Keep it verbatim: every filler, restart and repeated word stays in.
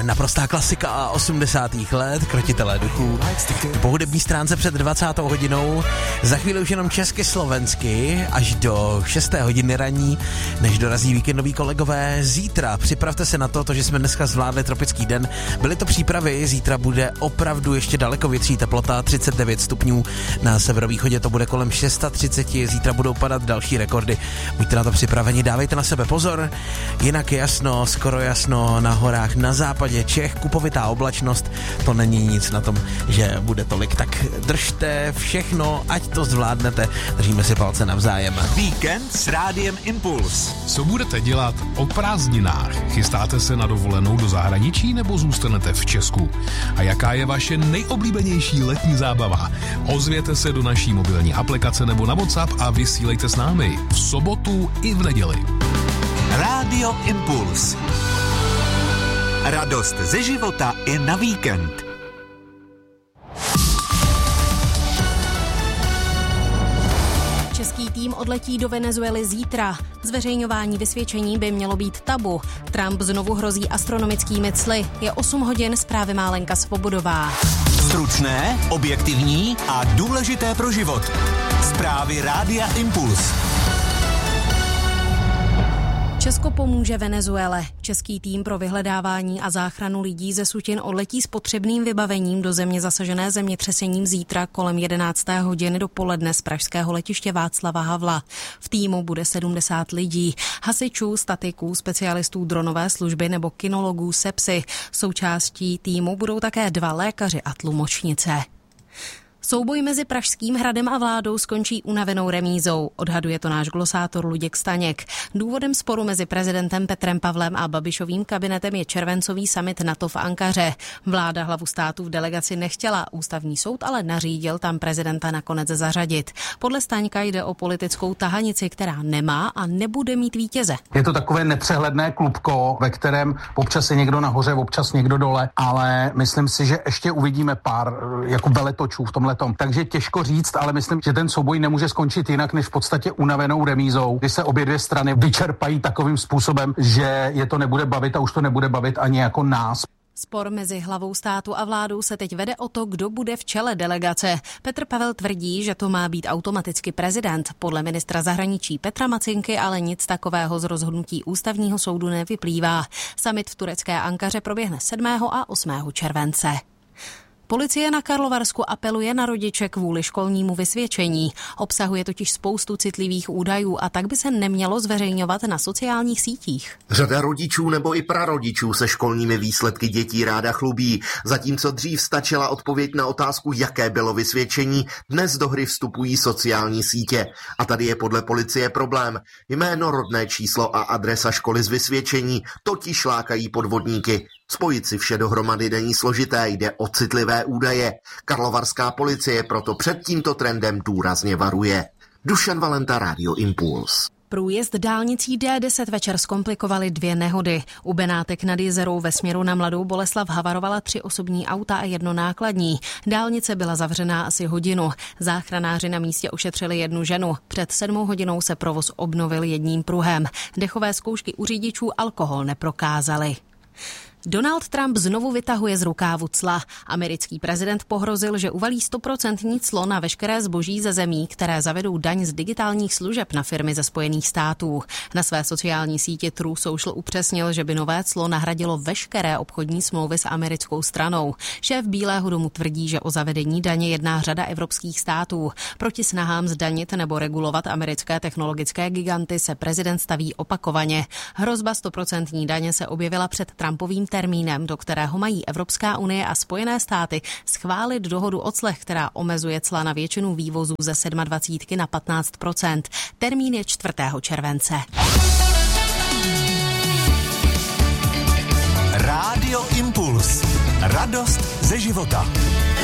naprostá klasika osmdesátých let, Krotitelé duchů. Po hudební stránce před dvacátou hodinou, za chvíli už jenom česky slovensky, až do šesté hodiny ranní, než dorazí víkendoví kolegové. Zítra připravte se na to, to, že jsme dneska zvládli tropický den. Byly to přípravy, zítra bude opravdu ještě daleko větší teplota, třicet devět stupňů, na severovýchodě to bude kolem třicet šest, zítra budou padat další rekordy. Buďte na to připraveni, dávejte na sebe pozor, jinak je jasno, skoro jasno, na horách na západě Čech, kupovitá oblačnost, to není nic na tom, že bude tolik, tak držte všechno, ať to zvládnete, držíme si palce navzájem. Víkend s Rádiem Impuls. Co budete dělat o prázdninách? Chystáte se na dovolenou do zahraničí nebo zůstanete v Česku? A jaká je vaše nejoblíbenější letní zábava? Ozvěte se do naší mobilní aplikace nebo na WhatsApp a vysílejte s námi v sobotu i v neděli. Rádio Impuls. Radost ze života i na víkend. Český tým odletí do Venezuely zítra. Zveřejňování vysvědčení by mělo být tabu. Trump znovu hrozí astronomickými cly. Je osm hodin, zprávy má Lenka Svobodová. Stručné, objektivní a důležité pro život. Zprávy Rádia Impuls. Česko pomůže Venezuele. Český tým pro vyhledávání a záchranu lidí ze sutin odletí s potřebným vybavením do země zasažené zemětřesením zítra kolem jedenácté hodiny dopoledne z pražského letiště Václava Havla. V týmu bude sedmdesát lidí, hasičů, statiků, specialistů dronové služby nebo kinologů sepsy. Součástí týmu budou také dva lékaři a tlumočnice. Souboj mezi Pražským hradem a vládou skončí unavenou remízou, odhaduje to náš glosátor Luděk Staněk. Důvodem sporu mezi prezidentem Petrem Pavlem a Babišovým kabinetem je červencový summit NATO v Ankaře. Vláda hlavu státu v delegaci nechtěla, ústavní soud ale nařídil tam prezidenta nakonec zařadit. Podle Staňka jde o politickou tahanici, která nemá a nebude mít vítěze. Je to takové nepřehledné klubko, ve kterém občas je někdo nahoře, občas někdo dole, ale myslím si, že ještě uvidíme pár jako veletočů v tomhle tom. Takže těžko říct, ale myslím, že ten souboj nemůže skončit jinak než v podstatě unavenou remízou, kdy se obě dvě strany vyčerpají takovým způsobem, že je to nebude bavit a už to nebude bavit ani jako nás. Spor mezi hlavou státu a vládou se teď vede o to, kdo bude v čele delegace. Petr Pavel tvrdí, že to má být automaticky prezident. Podle ministra zahraničí Petra Macinky ale nic takového z rozhodnutí ústavního soudu nevyplývá. Summit v turecké Ankaře proběhne sedmého a osmého července. Policie na Karlovarsku apeluje na rodiče kvůli školnímu vysvědčení. Obsahuje totiž spoustu citlivých údajů a tak by se nemělo zveřejňovat na sociálních sítích. Řada rodičů nebo i prarodičů se školními výsledky dětí ráda chlubí. Zatímco dřív stačila odpověď na otázku, jaké bylo vysvědčení, dnes do hry vstupují sociální sítě. A tady je podle policie problém. Jméno, rodné číslo a adresa školy z vysvědčení totiž lákají podvodníky. Spojit si vše dohromady není složité, jde o citlivé údaje. Karlovarská policie proto před tímto trendem důrazně varuje. Dušan Valenta, Rádio Impuls. Průjezd dálnicí D deset večer zkomplikovaly dvě nehody. U Benátek nad Jizerou ve směru na Mladou Boleslav havarovala tři osobní auta a jedno nákladní. Dálnice byla zavřená asi hodinu. Záchranáři na místě ošetřili jednu ženu. Před sedmou hodinou se provoz obnovil jedním pruhem. Dechové zkoušky u řidičů alkohol neprokázaly. Donald Trump znovu vytahuje z rukávu cla. Americký prezident pohrozil, že uvalí stoprocentní clo na veškeré zboží ze zemí, které zavedou daň z digitálních služeb na firmy ze Spojených států. Na své sociální síti True Social upřesnil, že by nové clo nahradilo veškeré obchodní smlouvy s americkou stranou. Šéf Bílého domu tvrdí, že o zavedení daně jedná řada evropských států. Proti snahám zdanit nebo regulovat americké technologické giganty se prezident staví opakovaně. Hrozba stoprocentní daně se objevila před Trumpovým termínem, do kterého mají Evropská unie a Spojené státy schválit dohodu o clech, která omezuje cla na většinu vývozů ze dvacet sedm na patnáct procent. Termín je čtvrtého července. Rádio Impuls. Radost ze života.